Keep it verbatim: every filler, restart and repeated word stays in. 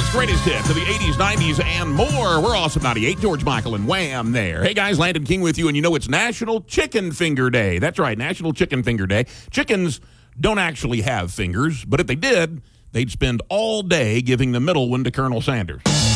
Greatest hits of the eighties, nineties, and more. We're Awesome ninety-eight. George Michael and Wham there. Hey, guys, Landon King with you, and you know it's National Chicken Finger Day. That's right, National Chicken Finger Day. Chickens don't actually have fingers, but if they did, they'd spend all day giving the middle one to Colonel Sanders.